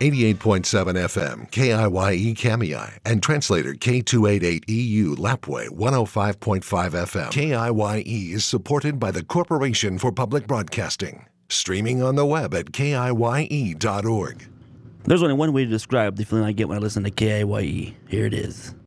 88.7 FM, KIYE Kamiai, and translator K288EU Lapway 105.5 FM. KIYE is supported by the Corporation for Public Broadcasting. Streaming on the web at KIYE.org. There's only one way to describe the feeling I get when I listen to KIYE. Here it is.